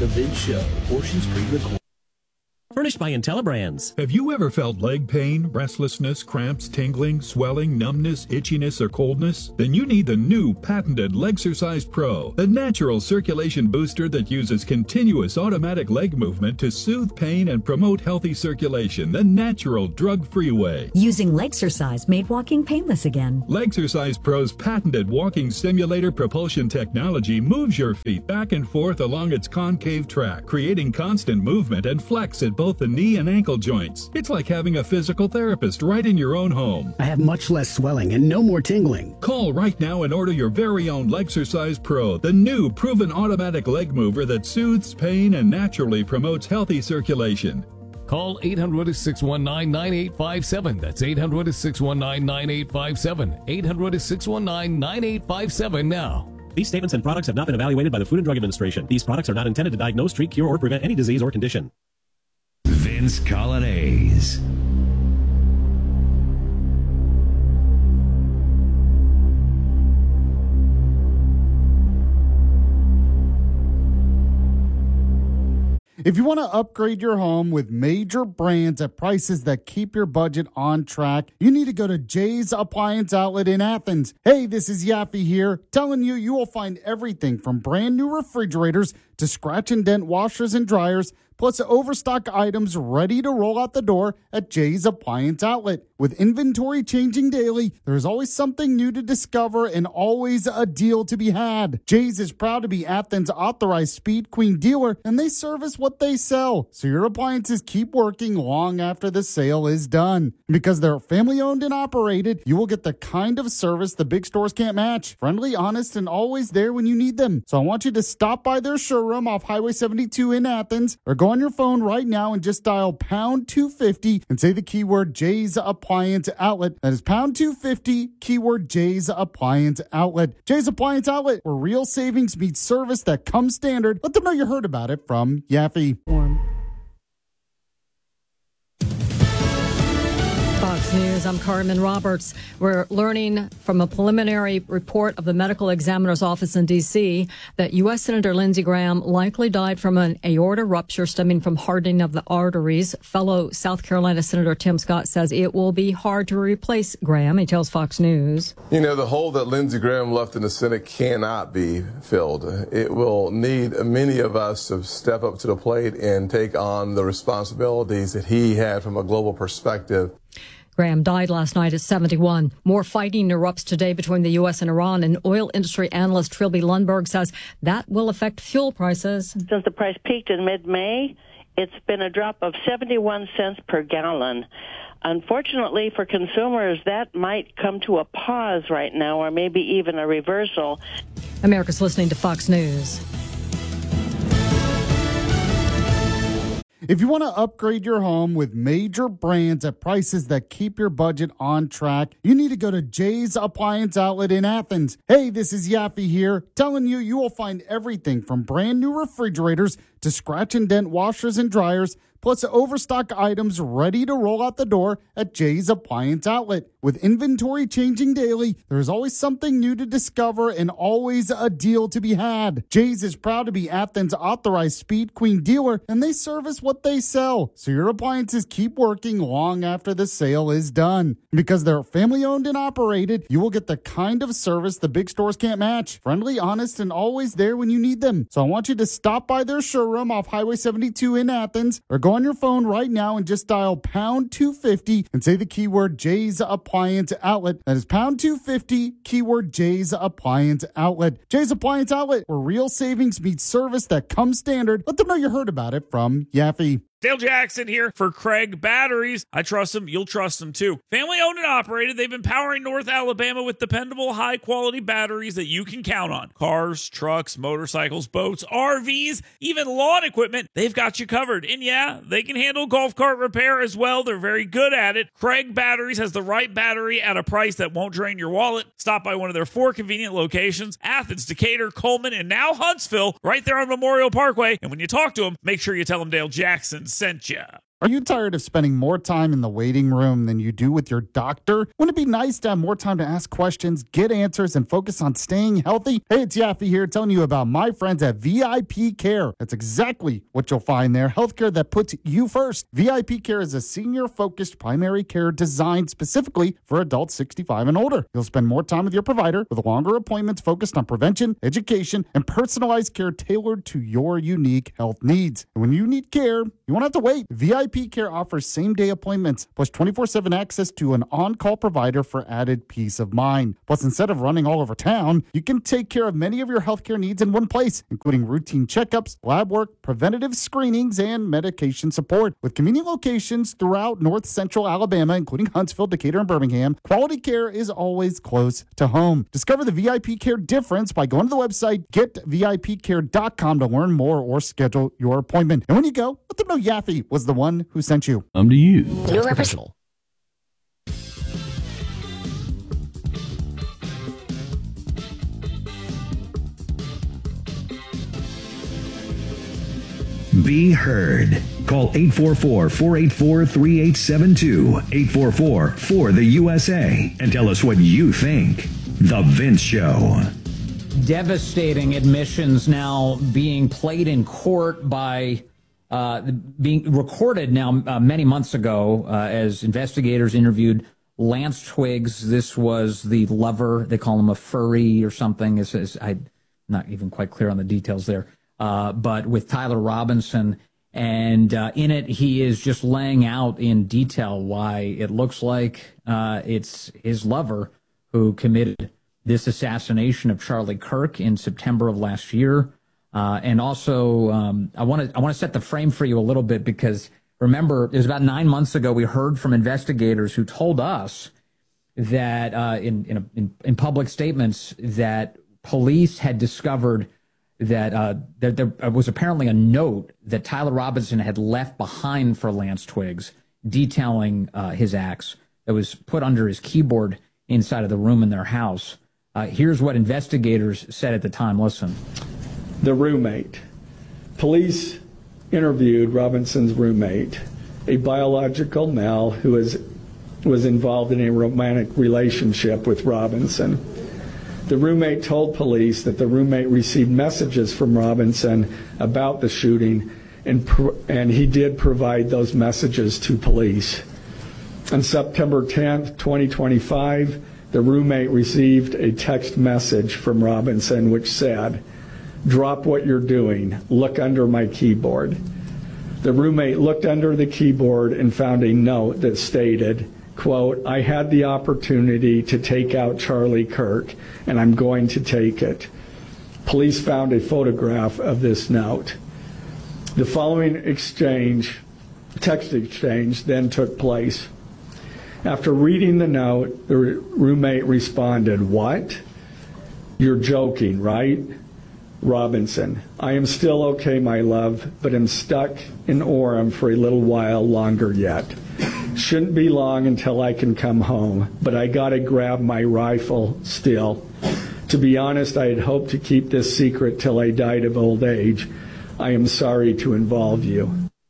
The Vince Show. Portions pre-recorded. Furnished by IntelliBrands. Have you ever felt leg pain, restlessness, cramps, tingling, swelling, numbness, itchiness, or coldness? Then you need the new patented Legsercise Pro, the natural circulation booster that uses continuous automatic leg movement to soothe pain and promote healthy circulation the natural, drug-free way. Using Legsercise made walking painless again. Legsercise Pro's patented walking simulator propulsion technology moves your feet back and forth along its concave track, creating constant movement and flex at both the knee and ankle joints. It's like having a physical therapist right in your own home. I have much less swelling and no more tingling. Call right now and order your very own Legsercise Pro, the new proven automatic leg mover that soothes pain and naturally promotes healthy circulation. Call 800-619-9857. That's 800-619-9857. 800-619-9857 now. These statements and products have not been evaluated by the Food and Drug Administration. These products are not intended to diagnose, treat, cure, or prevent any disease or condition. Vince Colonnese. If you want to upgrade your home with major brands at prices that keep your budget on track, you need to go to Jay's Appliance Outlet in Athens. Hey, this is Yaffe here, telling you you will find everything from brand new refrigerators to scratch and dent washers and dryers, plus overstock items ready to roll out the door at Jay's Appliance Outlet. With inventory changing daily, there's always something new to discover and always a deal to be had. Jay's is proud to be Athens' authorized Speed Queen dealer, and they service what they sell, so your appliances keep working long after the sale is done. Because they're family owned and operated, you will get the kind of service the big stores can't match. Friendly, honest, and always there when you need them. So I want you to stop by their showroom off Highway 72 in Athens, or go on your phone right now and just dial pound 250 and say the keyword Jay's Appliance Outlet. That is pound 250, keyword Jay's Appliance Outlet. Jay's Appliance Outlet, where real savings meets service that comes standard. Let them know you heard about it from Yaffe. Fox News, I'm Carmen Roberts. We're learning from a preliminary report of the medical examiner's office in D.C. that U.S. Senator Lindsey Graham likely died from an aorta rupture stemming from hardening of the arteries. Fellow South Carolina Senator Tim Scott says it will be hard to replace Graham. He tells Fox News. You know, the hole that Lindsey Graham left in the Senate cannot be filled. It will need many of us to step up to the plate and take on the responsibilities that he had from a global perspective. Graham died last night at 71. More fighting erupts today between the U.S. and Iran, and oil industry analyst Trilby Lundberg says that will affect fuel prices. Since the price peaked in mid-May, it's been a drop of 71 cents per gallon. Unfortunately for consumers, that might come to a pause right now, or maybe even a reversal. America's listening to Fox News. If you want to upgrade your home with major brands at prices that keep your budget on track, you need to go to Jay's Appliance Outlet in Athens. Hey, this is Yaffe here, telling you you will find everything from brand new refrigerators to scratch and dent washers and dryers, plus overstock items ready to roll out the door at Jay's Appliance Outlet. With inventory changing daily, there's always something new to discover and always a deal to be had. Jay's is proud to be Athens' authorized Speed Queen dealer, and they service what they sell, so your appliances keep working long after the sale is done. Because they're family owned and operated, you will get the kind of service the big stores can't match. Friendly, honest, and always there when you need them. So I want you to stop by their showroom off Highway 72 in Athens, or go on your phone right now and just dial pound 250 and say the keyword Jay's Appliance Outlet. That is pound 250, keyword Jay's Appliance Outlet. Jay's Appliance Outlet, where real savings meets service that comes standard. Let them know you heard about it from Yaffe. Dale Jackson here for Craig Batteries. I trust them. You'll trust them too. Family owned and operated. They've been powering North Alabama with dependable, high quality batteries that you can count on. Cars, trucks, motorcycles, boats, RVs, even lawn equipment. They've got you covered. And yeah, they can handle golf cart repair as well. They're very good at it. Craig Batteries has the right battery at a price that won't drain your wallet. Stop by one of their 4 convenient locations: Athens, Decatur, Coleman, and now Huntsville, right there on Memorial Parkway. And when you talk to them, make sure you tell them Dale Jackson sent you. Are you tired of spending more time in the waiting room than you do with your doctor? Wouldn't it be nice to have more time to ask questions, get answers, and focus on staying healthy? Hey, it's Yaffe here telling you about my friends at VIP Care. That's exactly what you'll find there. Healthcare that puts you first. VIP Care is a senior-focused primary care designed specifically for adults 65 and older. You'll spend more time with your provider with longer appointments focused on prevention, education, and personalized care tailored to your unique health needs. And when you need care, you won't have to wait. VIP Care offers same-day appointments, plus 24/7 access to an on-call provider for added peace of mind. Plus, instead of running all over town, you can take care of many of your healthcare needs in one place, including routine checkups, lab work, preventative screenings, and medication support. With convenient locations throughout North Central Alabama, including Huntsville, Decatur, and Birmingham, quality care is always close to home. Discover the VIP Care difference by going to the website getvipcare.com to learn more or schedule your appointment. And when you go, let them know Yaffe was the one who sent you. To you. Your professional. Be heard. Call 844-484-3872, 844-4-the-USA, and tell us what you think. The Vince Show. Devastating admissions now being played in court by being recorded now many months ago as investigators interviewed Lance Twiggs. This was the lover. They call him a furry or something. I'm not even quite clear on the details there. But with Tyler Robinson. And in it, he is just laying out in detail why it looks like it's his lover who committed this assassination of Charlie Kirk in September of last year. And also, I want to set the frame for you a little bit, because remember, it was about 9 months ago we heard from investigators who told us that in public statements that police had discovered that there was apparently a note that Tyler Robinson had left behind for Lance Twiggs detailing his acts that was put under his keyboard inside of the room in their house. Here's what investigators said at the time. Listen. The roommate. Police interviewed Robinson's roommate, a biological male who was involved in a romantic relationship with Robinson. The roommate told police that the roommate received messages from Robinson about the shooting, and he did provide those messages to police. On September 10th, 2025, the roommate received a text message from Robinson which said, "Drop what you're doing. Look under my keyboard." The roommate looked under the keyboard and found a note that stated, quote, "I had the opportunity to take out Charlie Kirk, and I'm going to take it." Police found a photograph of this note. The following text exchange, then took place. After reading the note, the roommate responded, "What? You're joking, right?" Robinson, "I am still okay, my love, but am stuck in Orem for a little while longer yet. Shouldn't be long until I can come home, but I gotta grab my rifle still. To be honest, I had hoped to keep this secret till I died of old age. I am sorry to involve you."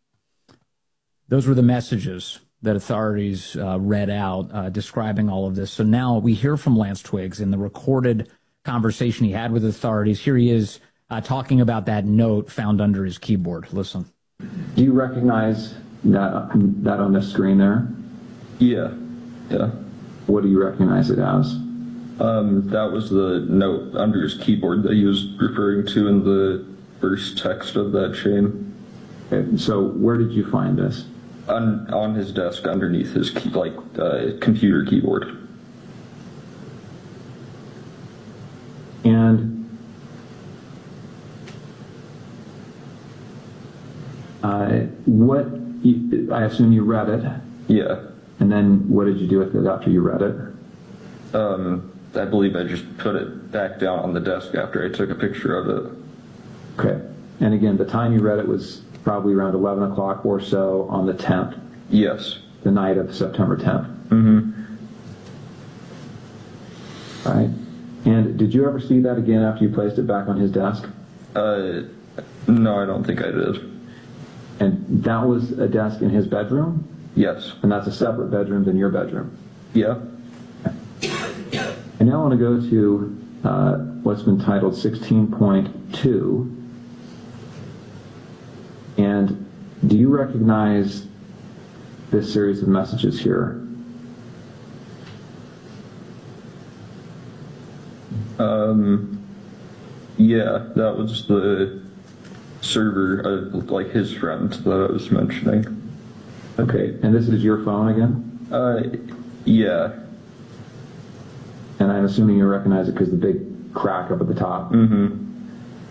Those were the messages that authorities read out describing all of this. So now we hear from Lance Twiggs in the recorded conversation he had with authorities. Here he is talking about that note found under his keyboard. Listen. Do you recognize that on the screen there? Yeah. What do you recognize it as? That was the note under his keyboard that he was referring to in the first text of that chain. Okay, so where did you find this? On his desk underneath his computer keyboard. And I assume you read it? Yeah. And then what did you do with it after you read it? I believe I just put it back down on the desk after I took a picture of it. Okay. And again, the time you read it was probably around 11 o'clock or so on the 10th? Yes. The night of September 10th? Mm-hmm. All right. And did you ever see that again after you placed it back on his desk? No, I don't think I did. And that was a desk in his bedroom? Yes. And that's a separate bedroom than your bedroom? Yeah. I now want to go to what's been titled 16.2. And do you recognize this series of messages here? Yeah, that was the server, like his friend that I was mentioning. Okay, and this is your phone again? Yeah. And I'm assuming you recognize it because the big crack up at the top? Mm-hmm.